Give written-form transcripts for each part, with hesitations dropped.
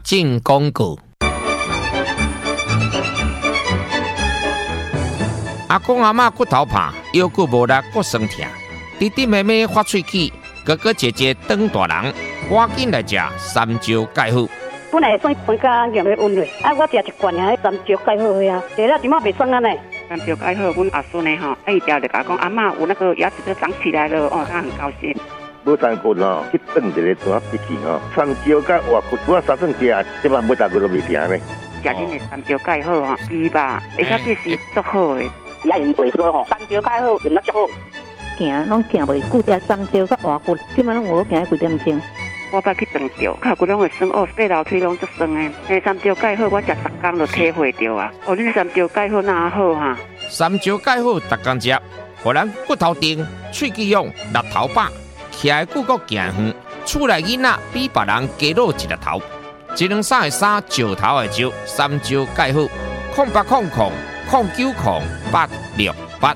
进广告。阿公阿嬷骨头怕，腰骨无力，骨酸痛。弟弟妹妹发喙齿，哥哥姐姐当大人，赶紧来食三椒钙好。 本来酸酸甲用咧温嘞，我食一罐啊，三椒钙好啊，食了今麦袂酸啊呢。 三椒钙好，阮阿孙呢吼，一条就甲讲阿嬷有那个牙齿都长起来了哦，他很高兴。 无三骨吼，去炖一个怎笔记吼，三椒甲活骨，我三顿食，即摆每大骨都袂停呢。 食恁的三椒钙好吼，鱼吧，而且这是足好的。 也用袂错吼，三椒钙好用得足好。 行拢行袂久，食三椒甲活骨，即摆拢有行几点钟。 我捌去长着，脚骨拢会酸哦，爬楼梯拢足酸的。迄三椒钙好，我食10天就体会着啊。哦，恁三椒钙好哪好哈？ 三椒钙好，逐工食，互咱骨头硬，喙齿勇，力头饱，徛的久阁行远。厝内囡仔比别人加露一粒头，一两三的三，石头的石，三椒钙好，0800090868。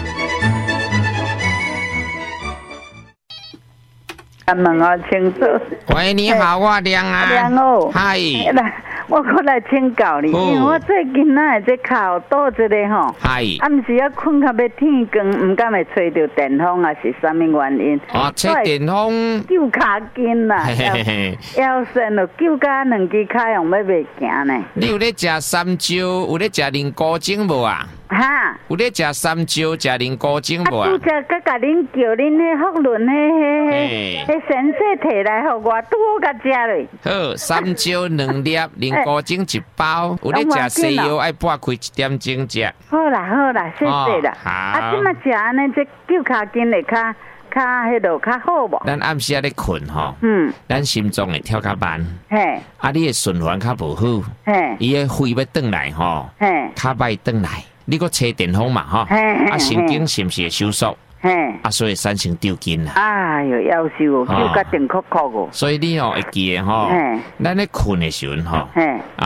问我清楚。 喂，你好，我亮啊。 亮哦。 嗨。 我过来请教你，因为我最近哪会这脚肚子咧吼，暗时啊困到要天光，唔敢会吹到电风啊，是啥物原因？ 吹电风。 揪脚筋啦，腰酸咯，揪甲两支脚用要袂行呢。 你有咧食三椒，有咧食灵菇精无啊？ 哈， 有咧食三椒，食灵菇精无啊？ 拄则甲恁叫恁迄福伦迄先生摕来互我，拄好甲食咧。 好，三椒2粒，灵菇精1包。有咧食西药，爱擘开1点钟食。 好啦，谢谢啦。 好。 即马食安尼，这揪脚筋会较迄落较好无？ 咱暗时咧困吼，咱心脏会跳较慢，你的循环较无好，伊的肺要转来吼，较歹转来。你搁吹电风嘛吼，神经是毋是会收缩？所以产生抽筋啦。 哎哟，夭寿哦，叫甲定哭哭哦。 所以你会记得吼，咱咧困的时阵吼，